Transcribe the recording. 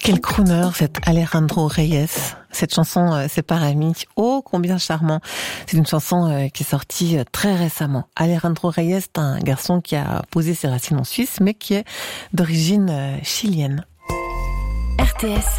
Quel crooner, cet Alejandro Reyes. Cette chanson, c'est par ami. Oh, combien charmant. C'est une chanson qui est sortie très récemment. Alejandro Reyes est un garçon qui a posé ses racines en Suisse, mais qui est d'origine chilienne. RTS.